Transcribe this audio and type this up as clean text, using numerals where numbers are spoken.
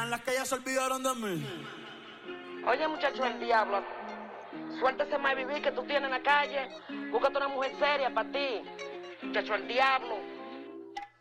crean las que ya se olvidaron de mí. Oye, muchacho, el diablo. Suéltese más vivir que tú tienes en la calle. Búscate una mujer seria para ti. Muchacho, el diablo.